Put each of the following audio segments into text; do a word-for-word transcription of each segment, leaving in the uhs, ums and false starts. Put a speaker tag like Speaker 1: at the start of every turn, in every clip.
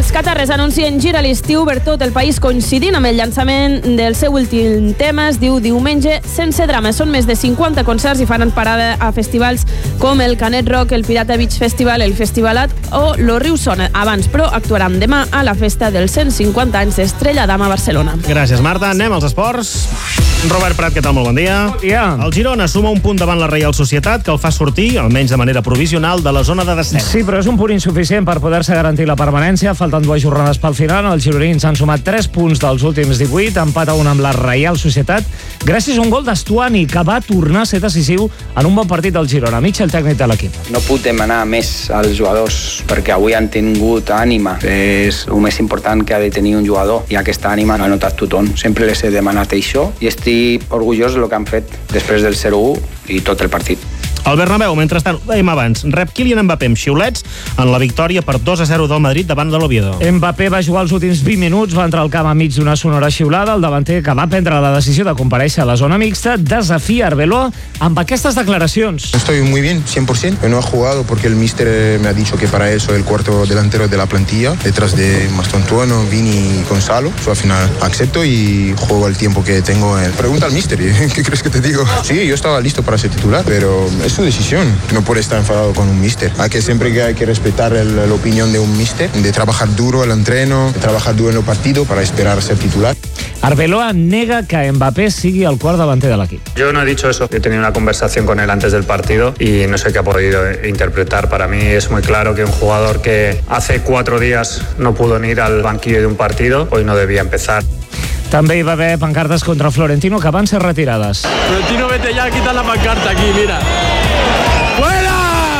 Speaker 1: Els catarres anuncien gira a l'estiu per tot el país coincidint amb el llançament del seu últim tema. Es diu Diumenge sense drama. Són més de cinquanta concerts i faran parada a festivals com el Canet Rock, el Pirata Beach Festival, el Festivalat o lo Riu Sona. Abans, però, actuaran demà a la festa dels cent cinquanta anys d'Estrella Damm a Barcelona.
Speaker 2: Gràcies, Marta. Anem als esports. Robert Prat, què tal? Molt bon dia.
Speaker 3: Bon dia.
Speaker 2: El Girona suma un punt davant la Reial Societat que el fa sortir, almenys de manera provisional, de la zona de descens.
Speaker 3: Sí, però és un punt insuficient per poder-se garantir la permanència. Falten dues jornades pel final. Els gironins han sumat tres punts dels últims divuit, empat a un amb la Reial Societat, gràcies a un gol d'Estuani, que va tornar a ser decisiu en un bon partit del Girona. Mitja, el tècnic de l'equip.
Speaker 4: No puc demanar més als jugadors, perquè avui han tingut ànima. És el més important que ha de tenir un jugador, i aquesta ànima l'ha notat tothom. Sempre les he demanat això, i estic orgullós del que han fet després del zero u i tot el partit.
Speaker 2: El Bernabéu, mentrestant, ho dèiem abans, rep Kylian Mbappé amb xiulets en la victòria per dos a zero del Madrid davant de l'Oviedo.
Speaker 3: Mbappé va jugar els últims vint minuts, va entrar al camp enmig d'una sonora xiulada. El davanter, que va prendre la decisió de comparèixer a la zona mixta, desafia Arbeloa amb aquestes declaracions.
Speaker 5: Estoy muy bien, cien por ciento. No he jugado porque el míster me ha dicho que para eso el cuarto delantero de la plantilla, detrás de Mastontuono, Vini y Gonzalo. Yo al final acepto y juego el tiempo que tengo. En... Pregunta al míster, ¿qué crees que te digo? Sí, yo estaba listo para ser titular, pero es su decisión. No puede estar enfadado con un míster. Hay que siempre que hay que respetar el, la opinión de un míster, de trabajar duro el entreno, de trabajar duro en el partido para esperar ser titular.
Speaker 3: Arbeloa nega que Mbappé sigui el quart davanter de l'equip.
Speaker 6: Yo no he dicho eso. He tenido una conversación con él antes del partido y no sé qué ha podido interpretar. Para mí es muy claro que un jugador que hace cuatro días no pudo ni ir al banquillo de un partido, hoy no debía empezar.
Speaker 3: També hi va haver pancartes contra Florentino que van ser retirades.
Speaker 7: Florentino, vete ya, quita la pancarta aquí, mira. ¡Fuera!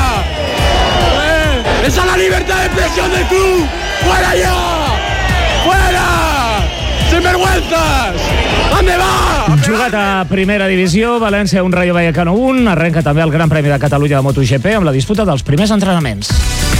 Speaker 7: ¡Eh! ¡Esa es la libertad de expresión del club! ¡Fuera ya! ¡Fuera! ¡Sinvergüenzas! ¿Dónde va?
Speaker 3: Jugat a primera divisió, València un Rayo Vallecano un. Arrenca també el Gran Premi de Catalunya de MotoGP amb la disputa dels primers entrenaments.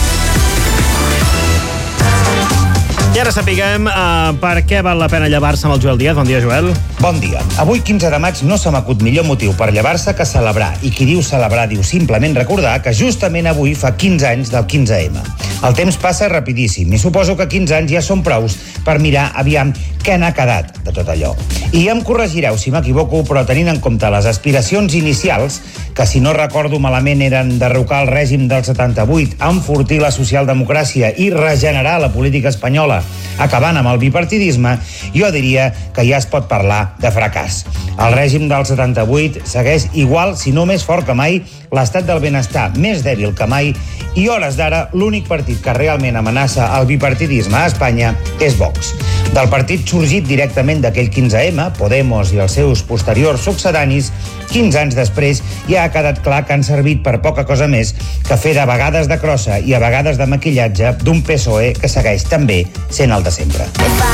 Speaker 2: I ara sapiguem uh, per què val la pena llevar-se amb el Joel Díaz. Bon dia, Joel.
Speaker 8: Bon dia. Avui, quinze de maig, no se m'acut millor motiu per llevar-se que celebrar. I qui diu celebrar diu simplement recordar que justament avui fa quinze anys del quinze ema. El temps passa rapidíssim i suposo que quinze anys ja són prous per mirar aviam què n'ha quedat de tot allò. I ja em corregireu si m'equivoco, però tenint en compte les aspiracions inicials, que si no recordo malament eren derrocar el règim del setanta-vuit, enfortir la socialdemocràcia i regenerar la política espanyola, acabant amb el bipartidisme, jo diria que ja es pot parlar de fracàs. El règim del setanta-vuit segueix igual, si no més fort que mai, l'estat del benestar més dèbil que mai, i hores d'ara l'únic partit que realment amenaça el bipartidisme a Espanya és Vox. Del partit sorgit directament d'aquell quinze ema, Podemos i els seus posteriors succedanis, quinze anys després ja ha quedat clar que han servit per poca cosa més que fer de vegades de crossa i a vegades de maquillatge d'un P S O E que segueix també sent el de sempre.